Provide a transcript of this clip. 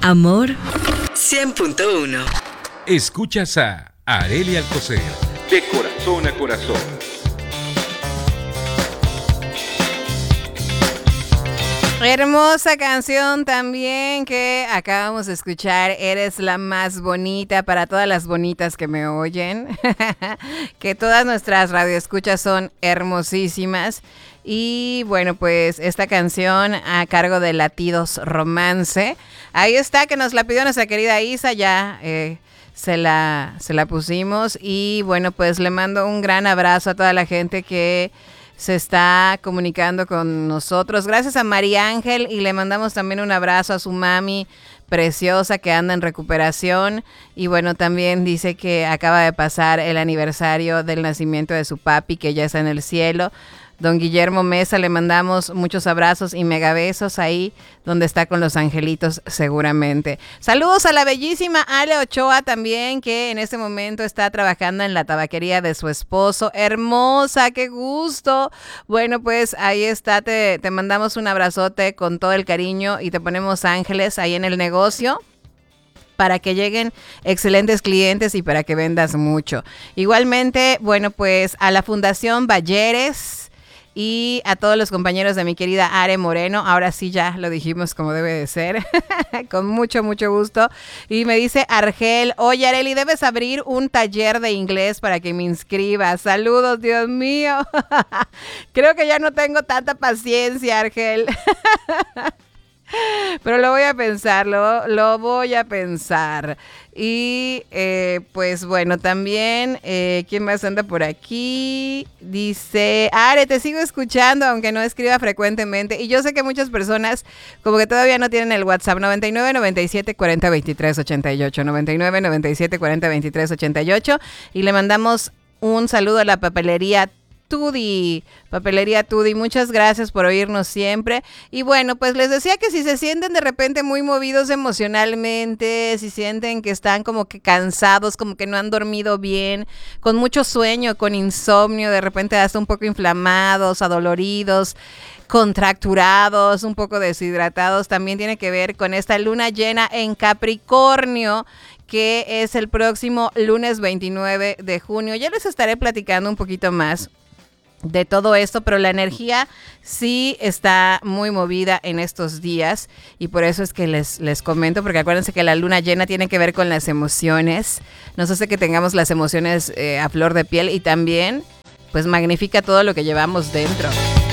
Amor 100.1. Escuchas a Arely Alcocer, de corazón a corazón. Hermosa canción también que acabamos de escuchar. Eres la más bonita, para todas las bonitas que me oyen. Que todas nuestras radioescuchas son hermosísimas. Y bueno, pues esta canción a cargo de Latidos Romance. Ahí está, que nos la pidió nuestra querida Isa, ya se la pusimos. Y bueno, pues le mando un gran abrazo a toda la gente que se está comunicando con nosotros. Gracias a María Ángel, y le mandamos también un abrazo a su mami preciosa que anda en recuperación. Y bueno, también dice que acaba de pasar el aniversario del nacimiento de su papi, que ya está en el cielo. Don Guillermo Mesa, le mandamos muchos abrazos y megabesos ahí donde está con los angelitos seguramente. Saludos a la bellísima Ale Ochoa también, que en este momento está trabajando en la tabaquería de su esposo. Hermosa, qué gusto. Bueno, pues ahí está, te mandamos un abrazote con todo el cariño y te ponemos ángeles ahí en el negocio, para que lleguen excelentes clientes y para que vendas mucho. Igualmente, bueno, pues a la Fundación Balleres y a todos los compañeros de mi querida Are Moreno. Ahora sí ya lo dijimos como debe de ser. Con mucho, mucho gusto. Y me dice Argel: oye, Arely, debes abrir un taller de inglés para que me inscriba. Saludos, Dios mío. Creo que ya no tengo tanta paciencia, Argel. Pero lo voy a pensar, lo voy a pensar. Y pues bueno, también, ¿quién más anda por aquí? Dice, Are, te sigo escuchando, aunque no escriba frecuentemente. Y yo sé que muchas personas como que todavía no tienen el WhatsApp. 99 97 40 23 88. 99 97 40 23 88. Y le mandamos un saludo a la papelería Papelería Tudi, muchas gracias por oírnos siempre. Y bueno, pues les decía que si se sienten de repente muy movidos emocionalmente, si sienten que están como que cansados, como que no han dormido bien, con mucho sueño, con insomnio, de repente hasta un poco inflamados, adoloridos, contracturados, un poco deshidratados, también tiene que ver con esta luna llena en Capricornio, que es el próximo lunes 29 de junio. Ya les estaré platicando un poquito más de todo esto, pero la energía sí está muy movida en estos días, y por eso es que les comento, porque acuérdense que la luna llena tiene que ver con las emociones, nos hace que tengamos las emociones a flor de piel, y también pues magnifica todo lo que llevamos dentro.